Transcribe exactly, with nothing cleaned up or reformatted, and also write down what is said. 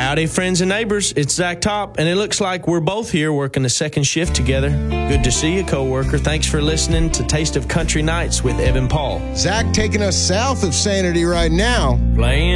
Howdy, friends and neighbors. It's Zach Top, and it looks like we're both here working the second shift together. Good to see you, coworker. Thanks for listening to Taste of Country Nights with Evan Paul. Zach taking us south of Sanity right now. Playing